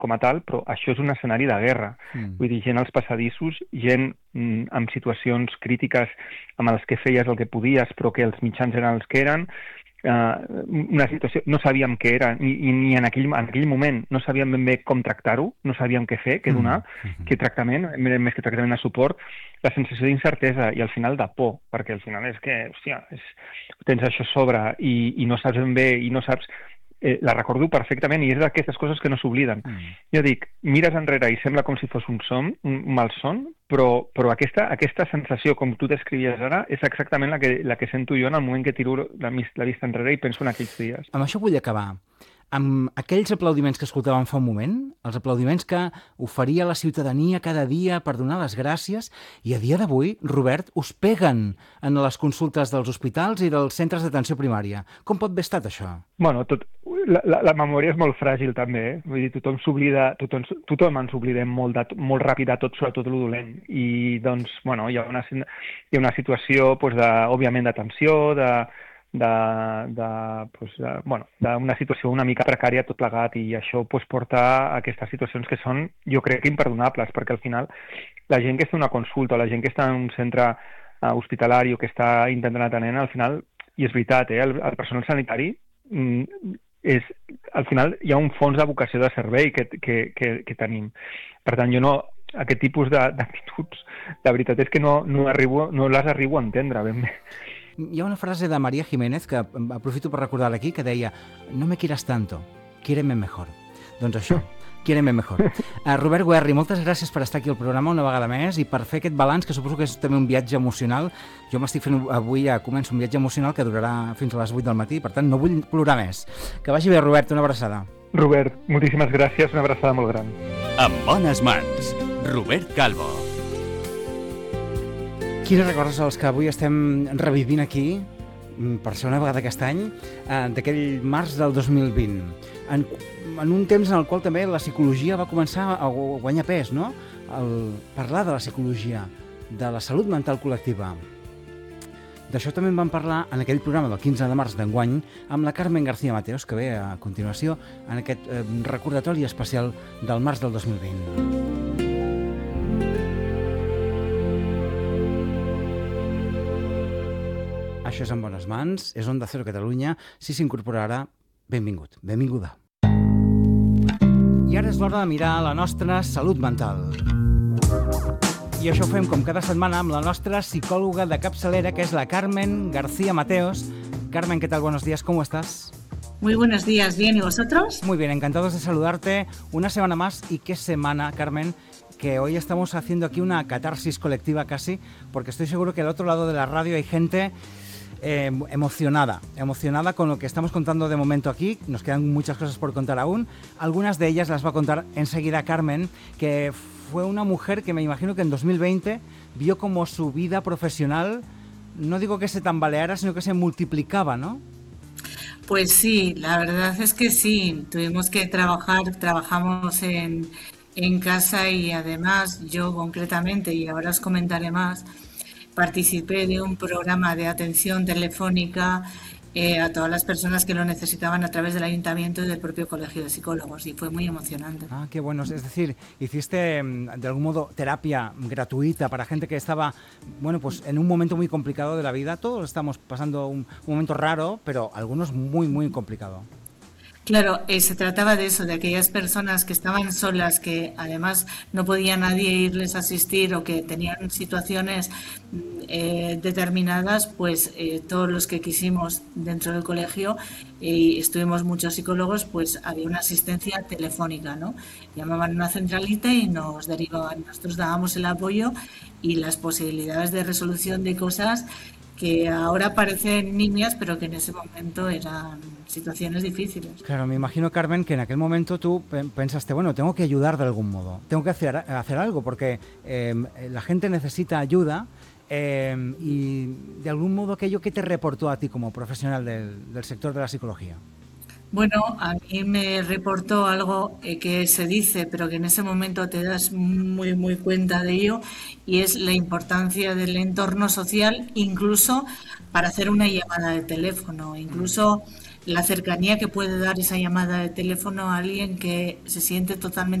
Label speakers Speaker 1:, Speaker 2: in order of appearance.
Speaker 1: com a tal, però això és un escenari de guerra. Vull dir, gent als passadissos, gent amb situacions crítiques amb els que feies el que podies, però que els mitjans eren els que eren, una situació, no sabíem què era, ni en aquell moment no sabíem ben bé com tractar-ho, no sabíem què fer, què donar, què tractament, més que tractament de suport, la sensació d'incertesa i al final de por, perquè al final és que, hòstia, tens això a sobre i no saps ben bé, i no saps... la recordo perfectament i és d'aquestes coses que no s'obliden. Jo dic, mires enrere i sembla com si fos un malson, però aquesta sensació, com tu descrivies ara, és exactament la que sento jo en el moment que tiro la vista enrere i penso en aquells dies.
Speaker 2: Amb això vull acabar. Amb aquells aplaudiments que escoltàvem fa un moment, els aplaudiments que oferia la ciutadania cada dia per donar les gràcies, i a dia d'avui, Robert, us peguen en les consultes dels hospitals i dels centres d'atenció primària. Com pot haver estat això?
Speaker 1: Bueno, la memòria és molt fràgil també, vull dir, tothom ens oblidem molt ràpid de tot, sobretot el dolent, i doncs, bueno, hi ha una situació, òbviament, de tensió, d'una situació una mica precària tot plegat, i això porta a aquestes situacions que són, jo crec, imperdonables, perquè al final la gent que està en una consulta o la gent que està en un centre hospitalari o que està intentant atenent, al final, i és veritat, el personal sanitari al final hi ha un fons de vocació de servei que tenim. Per tant, jo aquest tipus d'actituds, la veritat és que no les arribo a entendre ben bé.
Speaker 2: Hi ha una frase de María Jiménez que aprofito per recordar aquí, que deia: no me quieras tanto, quiéreme mejor. Doncs això, quiéreme mejor. Robert Guerri, moltes gràcies per estar aquí al programa una vegada més i per fer aquest balanç, que suposo que és també un viatge emocional. Jo m'estic fent avui, començo un viatge emocional que durarà fins a les 8 del matí, per tant no vull plorar més. Que vagi bé, Robert, una abraçada.
Speaker 1: Robert, moltíssimes gràcies, una abraçada molt gran.
Speaker 3: En bones mans, Robert Calvo.
Speaker 2: Quins records els que avui estem revivint aquí, per segona vegada aquest any, d'aquell març del 2020, en un temps en el qual també la psicologia va començar a guanyar pes, no? Parlar de la psicologia, de la salut mental col·lectiva. D'això també en vam parlar en aquell programa del 15 de març d'enguany amb la Carmen García Mateos, que ve a continuació en aquest recordatori especial del març del 2020. Això és En bones mans, és Onda Cero Catalunya. Si s'incorpora ara, benvingut, benvinguda. I ara és l'hora de mirar la nostra salut mental. I això ho fem com cada setmana amb la nostra psicòloga de capçalera, que és la Carmen García Mateos. Carmen, ¿qué tal? Buenos días, ¿cómo estás?
Speaker 4: Muy buenos días, bien, ¿y vosotros?
Speaker 2: Muy bien, encantados de saludarte una semana más. ¿Y qué semana, Carmen? Que hoy estamos haciendo aquí una catarsis colectiva casi, porque estoy seguro que al otro lado de la radio hay gente emocionada con lo que estamos contando de momento aquí. Nos quedan muchas cosas por contar aún. Algunas de ellas las va a contar enseguida Carmen, que fue una mujer que me imagino que en 2020 vio como su vida profesional, no digo que se tambaleara, sino que se multiplicaba, ¿no?
Speaker 4: Pues sí, la verdad es que sí. Tuvimos que trabajamos en casa, y además yo concretamente, y ahora os comentaré más, participé de un programa de atención telefónica a todas las personas que lo necesitaban a través del ayuntamiento y del propio colegio de psicólogos, y fue muy emocionante.
Speaker 2: Ah, qué bueno. Es decir, hiciste de algún modo terapia gratuita para gente que estaba, bueno, pues en un momento muy complicado de la vida. Todos estamos pasando un momento raro, pero algunos muy, muy complicado.
Speaker 4: Claro, se trataba de eso, de aquellas personas que estaban solas, que además no podía nadie irles a asistir o que tenían situaciones determinadas, pues todos los que quisimos dentro del colegio, y estuvimos muchos psicólogos, pues había una asistencia telefónica, ¿no? Llamaban a una centralita y nos derivaban, nosotros dábamos el apoyo y las posibilidades de resolución de cosas que ahora parecen niñas, pero que en ese momento eran situaciones difíciles.
Speaker 2: Claro, me imagino, Carmen, que en aquel momento tú pensaste, bueno, tengo que ayudar de algún modo, tengo que hacer algo, porque la gente necesita ayuda, y de algún modo aquello que te reportó a ti como profesional del sector de la psicología.
Speaker 4: Bueno, a mí me reportó algo que se dice, pero que en ese momento te das muy, muy cuenta de ello, y es la importancia del entorno social, incluso para hacer una llamada de teléfono. Incluso la cercanía que puede dar esa llamada de teléfono a alguien que se siente totalmente